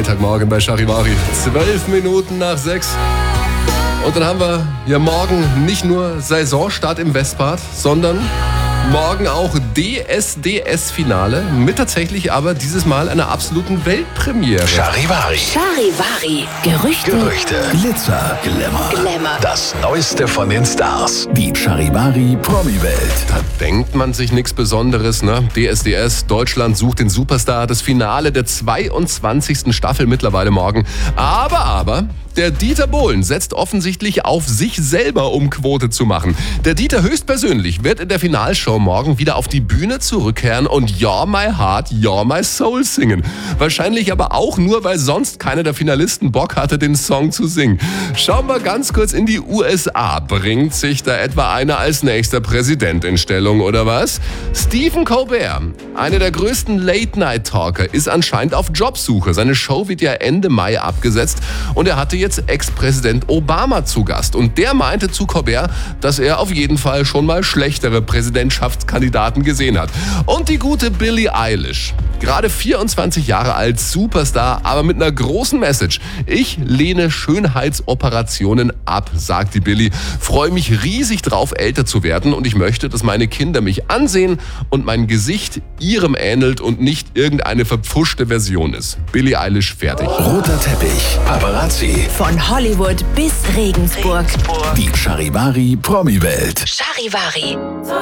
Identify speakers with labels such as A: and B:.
A: Freitagmorgen bei Charivari. 12 Minuten nach 6. Und dann haben wir ja morgen nicht nur Saisonstart im Westbad, sondern morgen auch DSDS-Finale mit tatsächlich aber dieses Mal einer absoluten Weltpremiere.
B: Charivari.
C: Charivari. Gerüchte.
B: Glitzer. Glamour. Das Neueste von den Stars. Die Charivari Promi-Welt.
A: Da denkt man sich nichts Besonderes, ne? DSDS, Deutschland sucht den Superstar, das Finale der 22. Staffel mittlerweile morgen. Aber, der Dieter Bohlen setzt offensichtlich auf sich selber, um Quote zu machen. Der Dieter höchstpersönlich wird in der Finalshow morgen wieder auf die Bühne zurückkehren und You're My Heart, You're My Soul singen. Wahrscheinlich aber auch nur, weil sonst keiner der Finalisten Bock hatte, den Song zu singen. Schauen wir ganz kurz in die USA. Bringt sich da etwa einer als nächster Präsident in Stellung, oder was? Stephen Colbert, einer der größten Late-Night-Talker, ist anscheinend auf Jobsuche. Seine Show wird ja Ende Mai abgesetzt und er hatte jetzt Ex-Präsident Obama zu Gast. Und der meinte zu Colbert, dass er auf jeden Fall schon mal schlechtere Präsidentschaftskandidaten gesehen hat. Und die gute Billie Eilish, gerade 24 Jahre alt, Superstar, aber mit einer großen Message. Ich lehne Schönheitsoperationen ab, sagt die Billie. Freue mich riesig drauf, älter zu werden und ich möchte, dass meine Kinder mich ansehen und mein Gesicht ihrem ähnelt und nicht irgendeine verpfuschte Version ist. Billie Eilish fertig.
B: Roter Teppich. Paparazzi.
C: Von Hollywood bis Regensburg.
B: Die Charivari Promi-Welt.
C: Charivari.